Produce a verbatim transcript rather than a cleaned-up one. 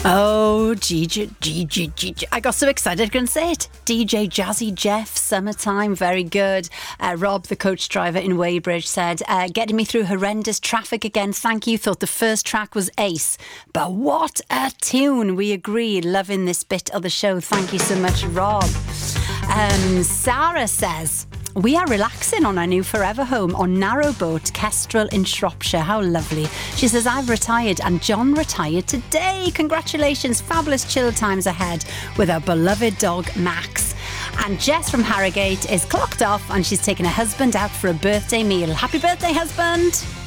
Oh, G J, G J, G J. I got so excited I couldn't say it. D J Jazzy Jeff, Summertime, very good. Uh, Rob, the coach driver in Weybridge, said, uh, getting me through horrendous traffic again. Thank you. Thought the first track was ace. But what a tune. We agree. Loving this bit of the show. Thank you so much, Rob. Um, Sarah says, we are relaxing on our new forever home on Narrowboat, Kestrel in Shropshire. How lovely. She says, I've retired and John retired today. Congratulations. Fabulous chill times ahead with our beloved dog, Max. And Jess from Harrogate is clocked off and she's taken her husband out for a birthday meal. Happy birthday, husband.